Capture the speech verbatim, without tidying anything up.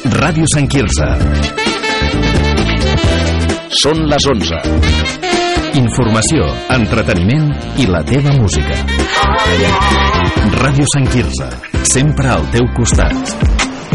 Ràdio Sant Quirze. Són les onze. Informació, entreteniment i la teva música. Ràdio Sant Quirze, sempre al teu costat.